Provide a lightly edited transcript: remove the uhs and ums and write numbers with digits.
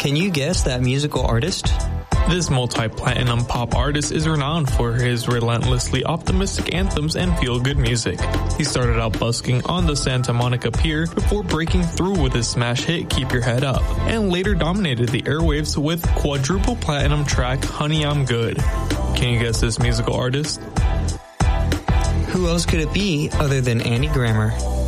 Can you guess that musical artist? This multi-platinum pop artist is renowned for his relentlessly optimistic anthems and feel-good music. He started out busking on the Santa Monica Pier before breaking through with his smash hit Keep Your Head Up, and later dominated the airwaves with quadruple platinum track Honey I'm Good. Can you guess this musical artist? Who else could it be other than Andy Grammer?